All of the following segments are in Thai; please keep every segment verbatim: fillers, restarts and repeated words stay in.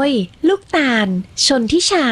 ยลูกตาลชนทิชา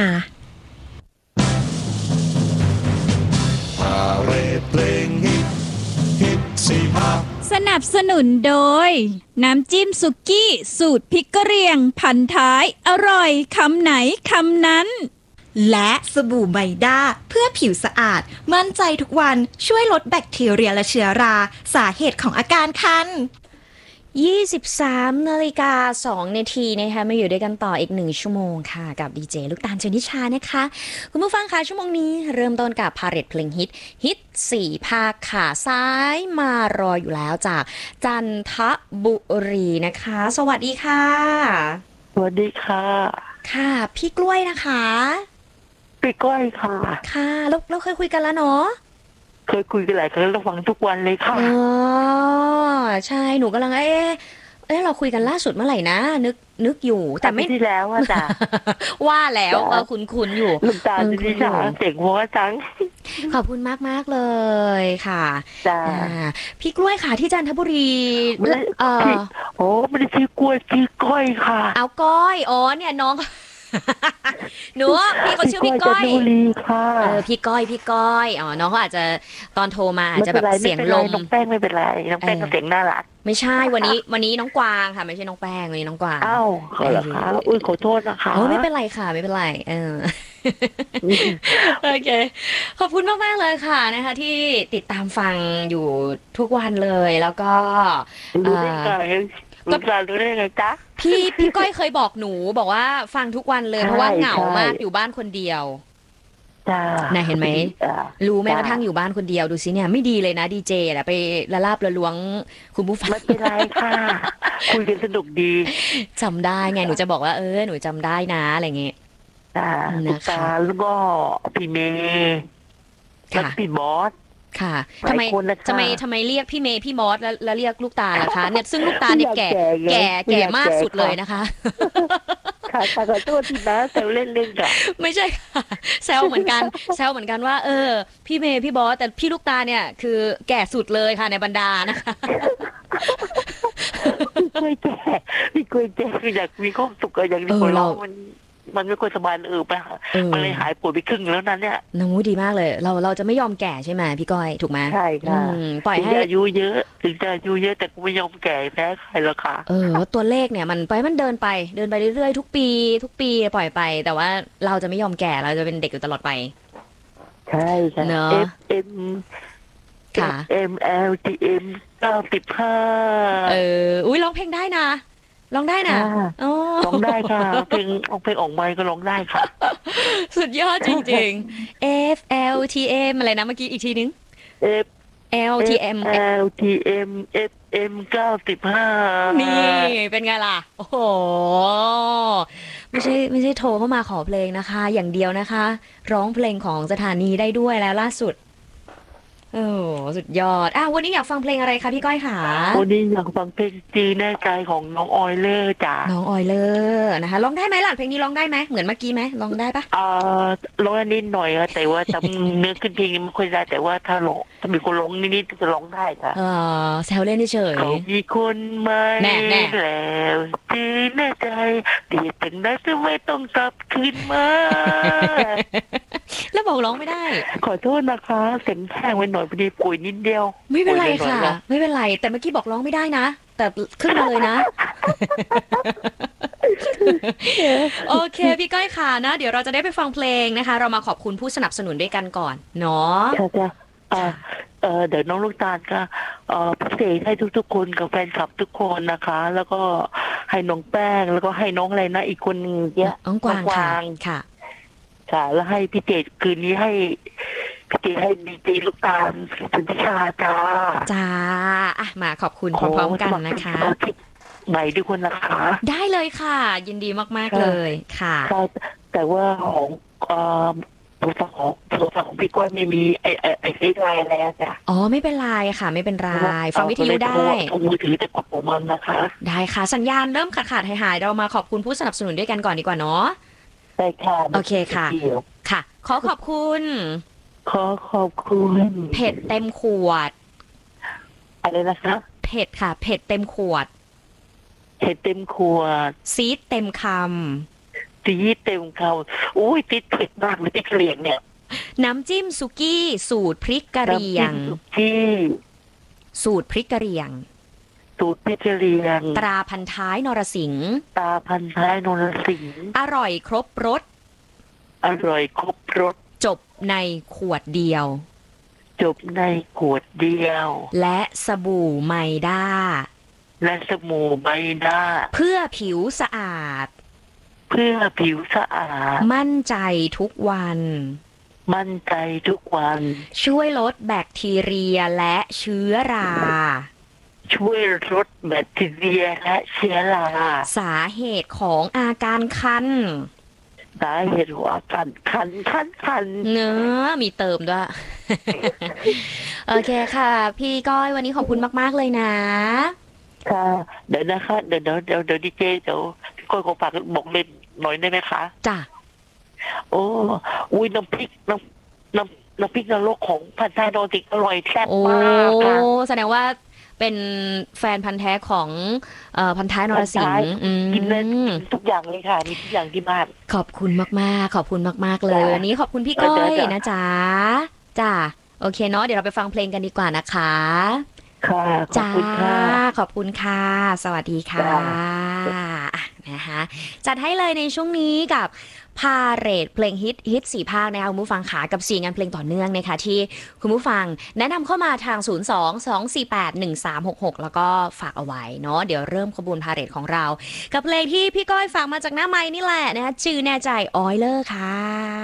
พาเรดเพลงฮิตฮิตสี่ภาคสนับสนุนโดยน้ำจิ้มสุกี้สูตรพริกกะเหรี่ยงพันท้ายอร่อยคำไหนคำนั้นและสบู่ไมด้าเพื่อผิวสะอาดมั่นใจทุกวันช่วยลดแบคทีเรียและเชื้อราสาเหตุของอาการคันยี่สิบสามนาฬิกาสองนาทีนะคะมาอยู่ด้วยกันต่ออีกหนึ่งชั่วโมงค่ะกับดีเจลูกตาลชนิชานะคะคุณผู้ฟังคะชั่วโมงนี้เริ่มต้นกับพาเรดเพลงฮิตฮิตสี่ภาคค่ะซ้ายมารออยู่แล้วจากจันทบุรีนะคะสวัสดีค่ะสวัสดีค่ะค่ะพี่กล้วยนะคะพี่ก้อยค่ะค่ะเราเราเคยคุยกันแล้วเนาะเคยคุยกันหลายครั้งแล้วฟังทุกวันเลยค่ะอ๋อใช่หนูกำลังเอ๊ะเอ๊ะเราคุยกันล่าสุดเมื่อไหร่นะนึกนึกอยู่แต่ไม่ที่แล้วอะจ้ะว่าแล้วเออคุ้นๆอยู่ลูกตาจะดีจ้ะเจ๋งหัวจังขอบคุณมากๆเลยค่ะจ้าพี่กล้วยค่ะที่จันทบุรีเออโอ้ไม่ได้ชื่อกล้วยชื่อก้อยค่ะเอาก้อยอ๋อเนี่ยน้องหนูพี่เขาชื่อพี่ก้อยเออพี่ก้อยพี่ก้อยอ๋อน้องเขาอาจจะตอนโทรมาอาจจะแบบเสียงลมน้องแป้งไม่เป็นไรน้องแป้งก็เสียงน่ารักไม่ใช่วันนี้วันนี้น้องกวางค่ะไม่ใช่น้องแป้งวันนี้น้องกวางอ้าวขอเหรอคะอุ้ยขอโทษนะคะโอ้ไม่เป็นไรค่ะไม่เป็นไรเออโอเคขอบคุณมากมากเลยค่ะนะคะที่ติดตามฟังอยู่ทุกวันเลยแล้วก็รู้ได้ไงก็รู้ได้ไงจ๊ะพี่พี่ก้อยเคยบอกหนูบอกว่าฟังทุกวันเลยเพราะว่าเหงามากอยู่บ้านคนเดียวจ้าน่ะเห็นไหมรู้แม้กระทั่งอยู่บ้านคนเดียวดูสิเนี่ยไม่ดีเลยนะดีเจแหละไปละลาบละล้วงคุณผู้ฟังไม่เป็นไรค่ะคุยกันสนุกดีจำได้ไงหนูจะบอกว่าเออหนูจำได้นะอะไรเงี้ยจ้านะคะแล้วก็พี่เมย์และพี่บอสค่ะทำไมทำไมทำไมเรียกพี่เมย์พี่มอสแล้วแล้วเรียกลูกตาล่ะคะเนี่ยซึ่งลูกตาเนี่ยแก่แก่แก่มากสุดเลยนะคะค่ะขอโทษทีนะแซวเล่นๆค่ะไม่ใช่ค่ะแซวเหมือนกันแซวเหมือนกันว่าเออพี่เมย์พี่บอสแต่พี่ลูกตาเนี่ยคือแก่สุดเลยค่ะในบรรดานะคะพี่กล้วยแก่พี่กล้วยแก่คืออยากมีความสุขอยากมีคนเรามันมันไม่ค่อยสบายเออไปมันเลยหายปวดไปครึ่งแล้วนั้นเนี่ยน้องดีมากเลยเราเราจะไม่ยอมแก่ใช่ไหมพี่ก้อยถูกไหมใช่ค่ะปล่อยให้อายุเยอะถึงจะอายุเยอะแต่กูไม่ยอมแก่แพ้ใครหรอกค่ะเออตัวเลขเนี่ยมันไปมันเดินไปเดินไปเรื่อยๆทุกปีทุกปีปล่อยไปแต่ว่าเราจะไม่ยอมแก่เราจะเป็นเด็กอยู่ตลอดไปใช่ค่ะเนาะ F M ค่ะ M L T M เก้าสิบห้าเอออุ้ยร้องเพลงได้นะร้องได้นะร้องได้ค่ะเพลงออกเพลงออกไมค์ก็ร้องได้ค่ะสุดยอดจริงๆ F L T M อะไรนะเมื่อกี้อีกทีนึง F L T M L T M F M เก้าสิบห้านี่เป็นไงล่ะโอ้โหไม่ใช่ไม่ใช่โทรเข้ามาขอเพลงนะคะอย่างเดียวนะคะร้องเพลงของสถานีได้ด้วยแล้วล่าสุดโอ้สุดยอดอ่ะวันนี้อยากฟังเพลงอะไรคะพี่ก้อยค่ะวันนี้อยากฟังเพลงจีแน่ใจของน้องออยเลอร์จ้ะน้องออยเลอร์นะคะร้องได้ไหมล่ะเพลงนี้ร้องได้ไหมเหมือนเมื่อกี้ไหมร้องได้ปะเอ่อร้องนิดหน่อยค่ะแต่ว่าจำเนื้อขึ้นเพลงไม่ค่อยได้แต่ว่าถ้าร้องถ้ามีคนร้องนิดๆจะร้องได้ค่ะเออแซวเล่นเฉยเขามีคนมาแล้วจีแน่ใจเดี๋ยวถึงได้จะไม่ต้องกลับคืนมาแล้วบอกร้องไม่ได้ขอโทษนะคะเสียงแห้งไปหน่อยพอดีป่วยนิดเดียวไม่เป็นไรค่ะไม่เป็นไรแต่เมื่อกี้บอกร้องไม่ได้นะแต่ขึ้นมาเลยนะโอเคพี่ก้อยค่ะนะเดี๋ยวเราจะได้ไปฟังเพลงนะคะเรามาขอบคุณผู้สนับสนุนด้วยกันก่อนเนาะค่ะจ้ะเออเดี๋ยวน้องลูกตาลก็เออพิเศษให้ทุกๆคนกับแฟนคลับทุกคนนะคะแล้วก็ให้น้องแป้งแล้วก็ให้น้องอะไรนะอีกคนนึงเนี่ยน้องกวางค่ะค่ะค่ะแล้วให้พี่เจดคืนนี้ให้พี่เจดให้ดีเจลูกตาลสุนทชาจ้าจ้าอ่ะมาขอบคุณพร้อมๆกันนะคะใหม่ด้วยคนนะคะได้เลยค่ะยินดีมากๆเลยค่ะแต่ว่าของเอ่อโทรศัพท์ของโทรศัพท์ของพี่ก้อยไม่มีไอ้ไอ้ไอ้เฟซไลน์อะไรจ้ะอ๋อไม่เป็นไรค่ะไม่เป็นไรฟังวิทยุได้มือถือแต่กดปุ่มมันนะคะได้ค่ะสัญญาณเริ่มขาดขาดหายหายเรามาขอบคุณผู้สนับสนุนด้วยกันก่อนดีกว่าเนาะได้ค่ะโอเคค่ะค่ะขอขอบคุณขอขอบคุณเผ็ดเต็มขวดอะไรนะคะเผ็ดค่ะเผ็ดเต็มขวดเผ็ดเต็มขวดซีดเต็มคตีเต็มคำอุ้ยติดเผ็ดมากเลยติดเกลียงเนี่ยน้ำจิ้มสุกี้สูตรพริกกะเหรี่ยงน้ำจิ้มสุกี้สูตรพริกกะเหรี่ยงสูตรพริกกะเหรี่ยงตราพันท้ายนรสิงห์ตาพันท้ายนรสิงห์อร่อยครบรสอร่อยครบรสจบในขวดเดียวจบในขวดเดียวและสบู่ไมด้าและสมูไมด้าเพื่อผิวสะอาดเพื่อผิวสะอาดมั่นใจทุกวันมั่นใจทุกวันช่วยลดแบคทีเรียและเชื้อราช่วยลดแบคทีเรียและเชื้อราสาเหตุของอาการคันสาเหตุว่าคันคันคันคันเนื้อมีเติมด้วย โอเคค่ะ พี่ก้อยวันนี้ขอบคุณมากๆเลยนะค่ะ เดี๋ยวนะคะเดี๋ยวเดี๋ยวเดี๋ยวเดี๋ยวดีเจเดี๋ยวพี่ก้อยขอฝากบอกเล่นหน่อยได้ไหมคะจ้ะโอ้อุ้ยน้ำพริกน้ำน้ำน้ำพริกนรกของพันท้ายนรสิงห์อร่อยแซ่บโอ้มากค่ะแสดงว่าเป็นแฟนพันธ์แท้ของเอ่อพันท้ายนรสิงห์อืมกินเลยทุกอย่างเลยค่ะมีทุกอย่างที่บ้านขอบคุณมากๆ ขอบคุณมากๆเลยจ้ะวันนี้ขอบคุณพี่ก้อเดี๋ยยวๆนะจ๊ะจ้ะโอเคเนาะเดี๋ยวเราไปฟังเพลงกันดีกว่านะคะค่ะ ขอบจ้าคุณค่ะขอบคุณค่ะ สวัสดีค่ะจ้าอ่ะนะคะจัดให้เลยในช่วงนี้กับพาเรดเพลงฮิตฮิตสี่ภาคนะคะคุณผู้ฟังขากับสี่งานเพลงต่อเนื่องนะคะที่คุณผู้ฟังแนะนำเข้ามาทาง ศูนย์ สอง สอง สี่ แปด หนึ่ง สาม หก หก แล้วก็ฝากเอาไว้เนาะเดี๋ยวเริ่มขบวนพาเรดของเรา กับเพลงที่พี่ก้อยฝากมาจากหน้าไม้นี่แหละนะคะชื่อแน่ใจออยเลอร์ค่ะ